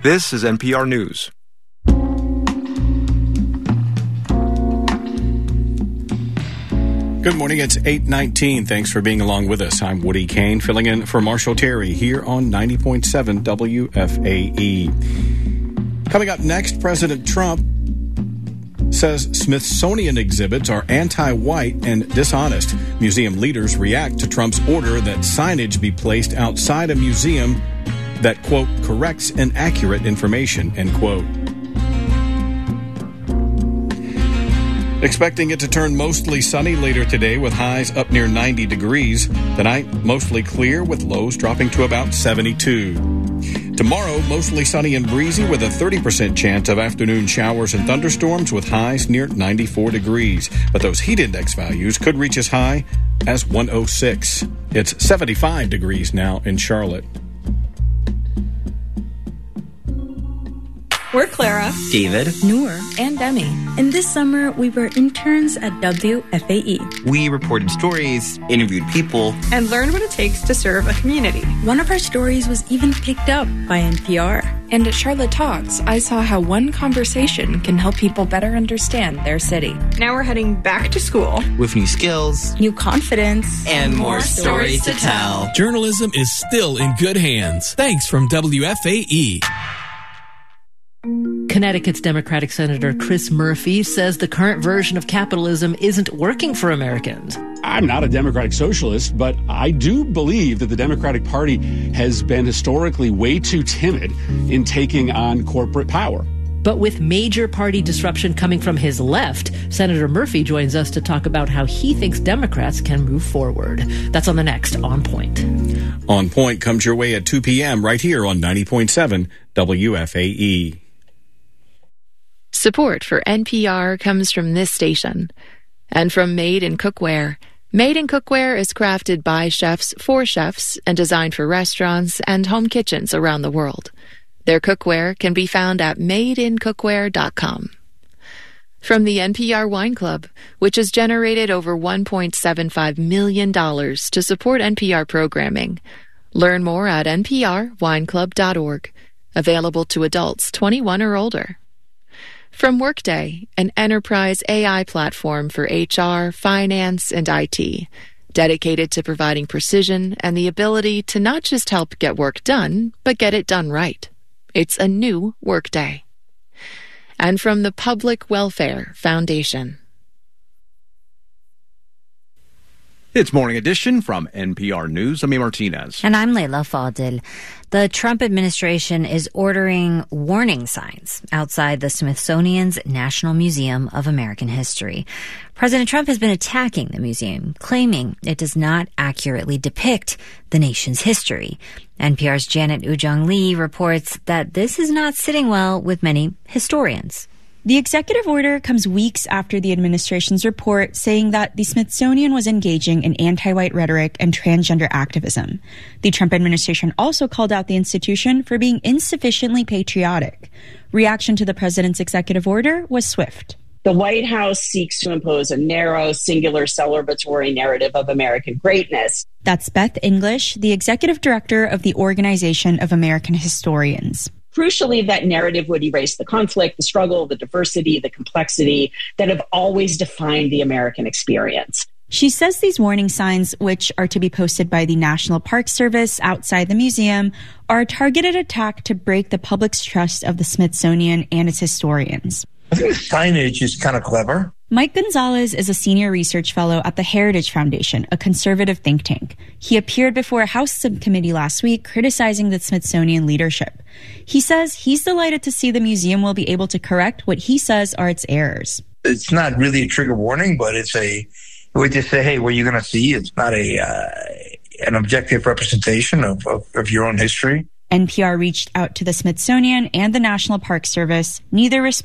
This is NPR News. Good morning, it's 8:19. Thanks for being along with us. I'm Woody Kane, filling in for Marshall Terry here on 90.7 WFAE. Coming up next, President Trump says Smithsonian exhibits are anti-white and dishonest. Museum leaders react to Trump's order that signage be placed outside a museum that, quote, corrects inaccurate information, end quote. Expecting it to turn mostly sunny later today with highs up near 90 degrees. Tonight, mostly clear with lows dropping to about 72. Tomorrow, mostly sunny and breezy with a 30% chance of afternoon showers and thunderstorms with highs near 94 degrees. But those heat index values could reach as high as 106. It's 75 degrees now in Charlotte. We're Clara, David, Noor, and Demi. And this summer, we were interns at WFAE. We reported stories, interviewed people, and learned what it takes to serve a community. One of our stories was even picked up by NPR. And at Charlotte Talks, I saw how one conversation can help people better understand their city. Now we're heading back to school. with new skills, New confidence. and more stories to tell. Journalism is still in good hands. Thanks from WFAE. Connecticut's Democratic Senator Chris Murphy says the current version of capitalism isn't working for Americans. I'm not a Democratic socialist, but I do believe that the Democratic Party has been historically way too timid in taking on corporate power. But with major party disruption coming from his left, Senator Murphy joins us to talk about how he thinks Democrats can move forward. That's on the next On Point. On Point comes your way at 2 p.m. right here on 90.7 WFAE. Support for NPR comes from this station and from Made in Cookware. Made in Cookware is crafted by chefs for chefs and designed for restaurants and home kitchens around the world. Their cookware can be found at madeincookware.com. From the NPR Wine Club, which has generated over $1.75 million to support NPR programming. Learn more at nprwineclub.org. Available to adults 21 or older. From Workday, an enterprise AI platform for HR, finance, and IT, dedicated to providing precision and the ability to not just help get work done, but get it done right. It's a new Workday. And from the Public Welfare Foundation. It's Morning Edition from NPR News. I'm Martinez. And I'm Leila Fadil. The Trump administration is ordering warning signs outside the Smithsonian's National Museum of American History. President Trump has been attacking the museum, claiming it does not accurately depict the nation's history. NPR's Janet Ujong Lee reports that this is not sitting well with many historians. The executive order comes weeks after the administration's report saying that the Smithsonian was engaging in anti-white rhetoric and transgender activism. The Trump administration also called out the institution for being insufficiently patriotic. Reaction to the president's executive order was swift. The White House seeks to impose a narrow, singular, celebratory narrative of American greatness. That's Beth English, the executive director of the Organization of American Historians. Crucially, that narrative would erase the conflict, the struggle, the diversity, the complexity that have always defined the American experience. She says these warning signs, which are to be posted by the National Park Service outside the museum, are a targeted attack to break the public's trust of the Smithsonian and its historians. I think the signage is kind of clever. Mike Gonzalez is a senior research fellow at the Heritage Foundation, a conservative think tank. He appeared before a House subcommittee last week criticizing the Smithsonian leadership. He says he's delighted to see the museum will be able to correct what he says are its errors. It's not really a trigger warning, but it's we just say, hey, what you're going to see, it's not an objective representation of your own history. NPR reached out to the Smithsonian and the National Park Service. Neither responded.